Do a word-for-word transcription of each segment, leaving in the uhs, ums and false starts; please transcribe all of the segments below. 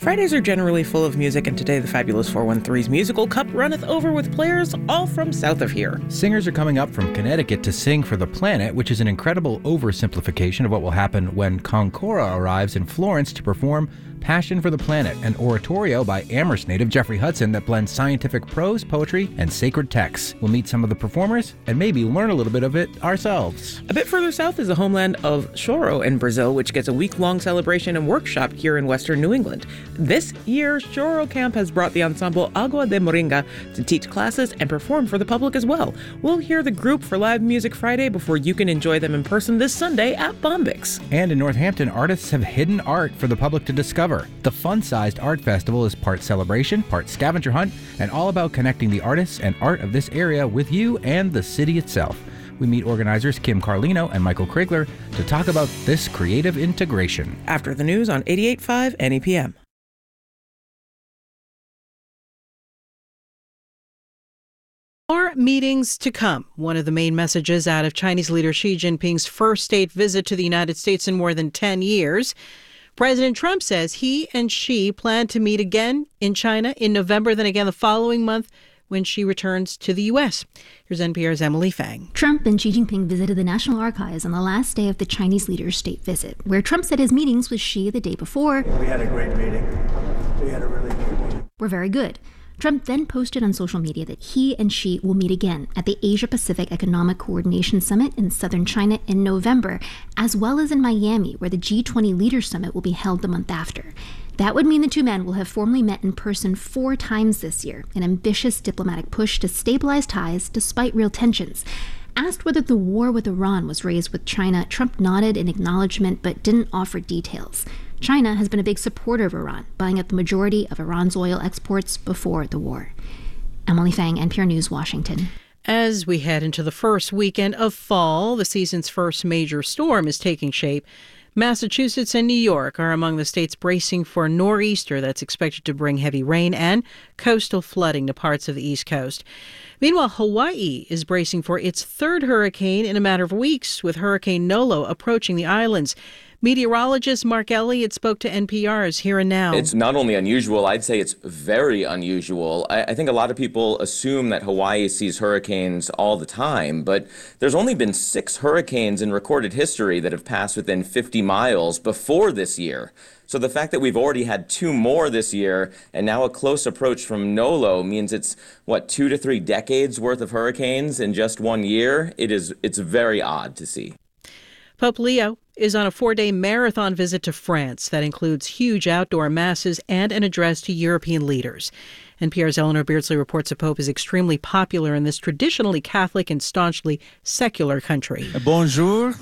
Fridays are generally full of music, and today the fabulous four one three's musical cup runneth over with players all from south of here. Singers are coming up from Connecticut to sing for the planet, which is an incredible oversimplification of what will happen when Concora arrives in Florence to perform Passion for the Planet, an oratorio by Amherst native Jeffrey Hudson that blends scientific prose, poetry, and sacred texts. We'll meet some of the performers and maybe learn a little bit of it ourselves. A bit further south is the homeland of Choro in Brazil, which gets a week-long celebration and workshop here in western New England. This year, Choro Camp has brought the ensemble Agua de Moringa to teach classes and perform for the public as well. We'll hear the group for Live Music Friday before you can enjoy them in person this Sunday at Bombix. And in Northampton, artists have hidden art for the public to discover. The fun-sized art festival is part celebration, part scavenger hunt, and all about connecting the artists and art of this area with you and the city itself. We meet organizers Kim Carlino and Michael Krigler to talk about this creative integration. After the news on eighty-eight point five N E P M. More meetings to come. One of the main messages out of Chinese leader Xi Jinping's first state visit to the United States in more than ten years. President Trump says he and Xi plan to meet again in China in November, then again the following month when Xi returns to the U S. Here's N P R's Emily Fang. Trump and Xi Jinping visited the National Archives on the last day of the Chinese leader's state visit, where Trump said his meetings with Xi the day before We had a great meeting. We had a really good meeting. were very good. Trump then posted on social media that he and Xi will meet again at the Asia-Pacific Economic Coordination Summit in southern China in November, as well as in Miami, where the G twenty Leaders Summit will be held the month after. That would mean the two men will have formally met in person four times this year, an ambitious diplomatic push to stabilize ties despite real tensions. Asked whether the war with Iran was raised with China, Trump nodded in acknowledgement but didn't offer details. China has been a big supporter of Iran, buying up the majority of Iran's oil exports before the war. Emily Fang, N P R News, Washington. As we head into the first weekend of fall, the season's first major storm is taking shape. Massachusetts and New York are among the states bracing for a nor'easter that's expected to bring heavy rain and coastal flooding to parts of the East Coast. Meanwhile, Hawaii is bracing for its third hurricane in a matter of weeks, with Hurricane Nolo approaching the islands. Meteorologist Mark Elliott spoke to N P R's Here and Now. It's not only unusual, I'd say it's very unusual. I, I think a lot of people assume that Hawaii sees hurricanes all the time, but there's only been six hurricanes in recorded history that have passed within fifty miles before this year. So the fact that we've already had two more this year and now a close approach from Nolo means it's, what, two to three decades worth of hurricanes in just one year? It is, it's very odd to see. Pope Leo is on a four-day marathon visit to France that includes huge outdoor masses and an address to European leaders. N P R's Eleanor Beardsley reports the Pope is extremely popular in this traditionally Catholic and staunchly secular country. Bonjour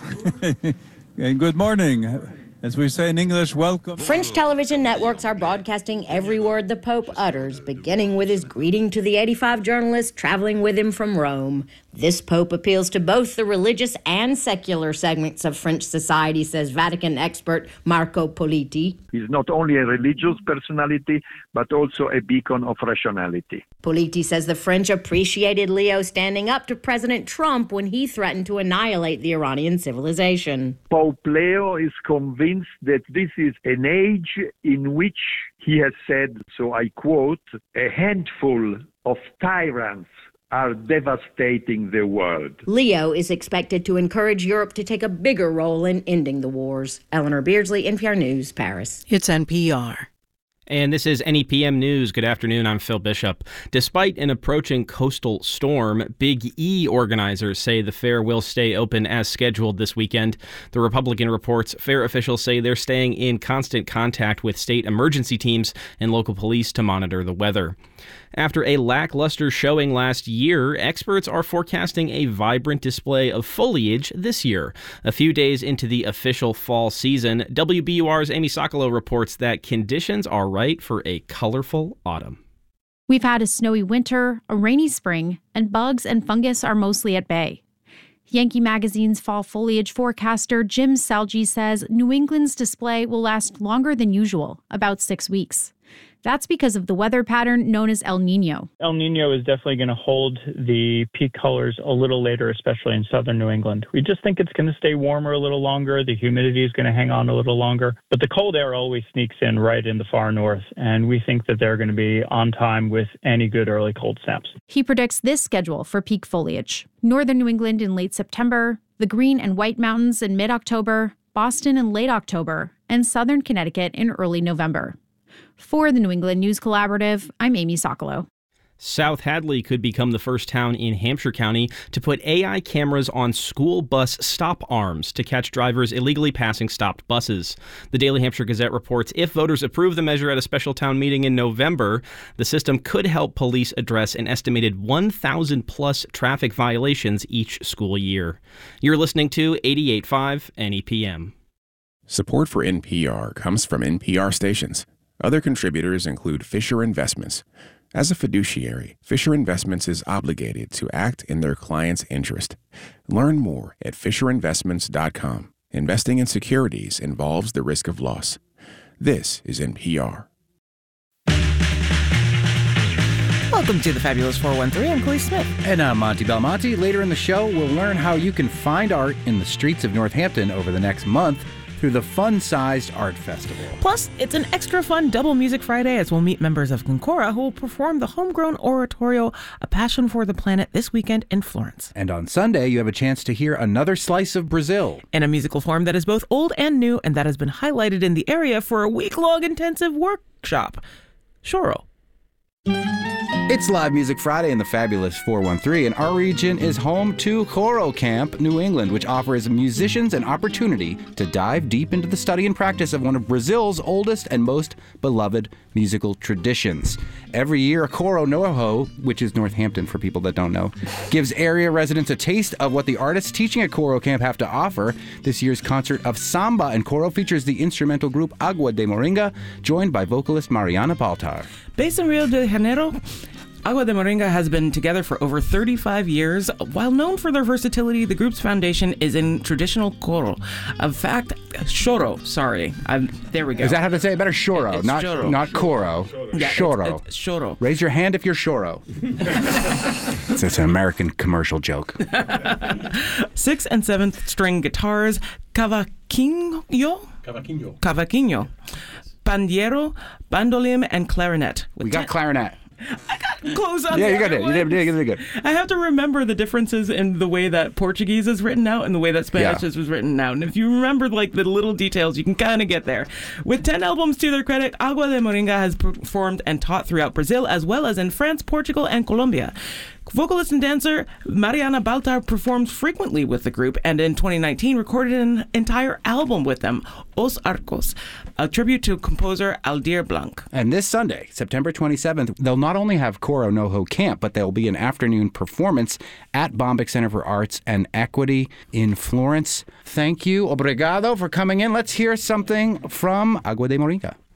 and good morning. As we say in English, welcome. French television networks are broadcasting every word the Pope utters, beginning with his greeting to the eighty-five journalists traveling with him from Rome. This Pope appeals to both the religious and secular segments of French society, says Vatican expert Marco Politi. He's not only a religious personality, but also a beacon of rationality. Politi says the French appreciated Leo standing up to President Trump when he threatened to annihilate the Iranian civilization. Pope Leo is convinced that this is an age in which he has said, so I quote, a handful of tyrants are devastating the world. Leo is expected to encourage Europe to take a bigger role in ending the wars. Eleanor Beardsley, N P R News, Paris. It's N P R. And this is N E P M News. Good afternoon. I'm Phil Bishop. Despite an approaching coastal storm, Big E organizers say the fair will stay open as scheduled this weekend. The Republican reports fair officials say they're staying in constant contact with state emergency teams and local police to monitor the weather. After a lackluster showing last year, experts are forecasting a vibrant display of foliage this year. A few days into the official fall season, W B U R's Amy Sokolow reports that conditions are right for a colorful autumn. We've had a snowy winter, a rainy spring, and bugs and fungus are mostly at bay. Yankee Magazine's fall foliage forecaster Jim Salgi says New England's display will last longer than usual, about six weeks. That's because of the weather pattern known as El Nino. El Nino is definitely going to hold the peak colors a little later, especially in southern New England. We just think it's going to stay warmer a little longer. The humidity is going to hang on a little longer. But the cold air always sneaks in right in the far north, and we think that they're going to be on time with any good early cold snaps. He predicts this schedule for peak foliage. Northern New England in late September, the Green and White Mountains in mid-October, Boston in late October, and southern Connecticut in early November. For the New England News Collaborative, I'm Amy Sokolow. South Hadley could become the first town in Hampshire County to put A I cameras on school bus stop arms to catch drivers illegally passing stopped buses. The Daily Hampshire Gazette reports if voters approve the measure at a special town meeting in November, the system could help police address an estimated one thousand plus traffic violations each school year. You're listening to eighty-eight point five N E P M. Support for N P R comes from N P R stations. Other contributors include Fisher Investments. As a fiduciary, Fisher Investments is obligated to act in their client's interest. Learn more at fisher investments dot com. Investing in securities involves the risk of loss. This is N P R. Welcome to the Fabulous four one three. I'm Chloe Smith. And I'm Monty Belmonte. Later in the show, we'll learn how you can find art in the streets of Northampton over the next month through the Fun-Sized Art Festival. Plus, it's an extra fun double Music Friday as we'll meet members of Concora who will perform the homegrown oratorio A Passion for the Planet this weekend in Florence. And on Sunday, you have a chance to hear another slice of Brazil. In a musical form that is both old and new and that has been highlighted in the area for a week-long intensive workshop. Choro. It's Live Music Friday in the Fabulous four one three, and our region is home to Choro Camp New England, which offers musicians an opportunity to dive deep into the study and practice of one of Brazil's oldest and most beloved musical traditions. Every year, Coro Noho, which is Northampton for people that don't know, gives area residents a taste of what the artists teaching at Choro Camp have to offer. This year's concert of Samba and Coro features the instrumental group Agua de Moringa, joined by vocalist Mariana Baltar. Based in Rio de Janeiro, Agua de Moringa has been together for over thirty-five years. While known for their versatility, the group's foundation is in traditional coro. In fact, choro, sorry. I'm, there we go. Is that how to say it better? Choro, it's not choro. not coro. Yeah, choro. It's, it's choro. Raise your hand if you're choro. it's, it's an American commercial joke. Sixth and seventh string guitars, cavaquinho, Cavaquinho, cavaquinho, pandeiro, bandolim, and clarinet. We got clarinet. I got close on Yeah, the you got other it. one. You did, you did good. I have to remember the differences in the way that Portuguese is written out and the way that Spanish Yeah. is was written out. And if you remember like the little details, you can kind of get there. With ten albums to their credit, Agua de Moringa has performed and taught throughout Brazil as well as in France, Portugal, and Colombia. Vocalist and dancer Mariana Baltar performs frequently with the group and in twenty nineteen recorded an entire album with them, Os Arcos, a tribute to composer Aldir Blanc. And this Sunday, September twenty-seventh, they'll not only have Coro Noho Camp, but there'll be an afternoon performance at Bombyx Center for Arts and Equity in Florence. Thank you, obrigado, for coming in. Let's hear something from Agua de Moringa.